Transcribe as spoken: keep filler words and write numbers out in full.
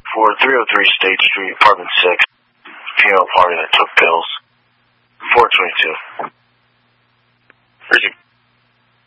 for three oh three State Street, apartment six, female party that took pills. four twenty-two.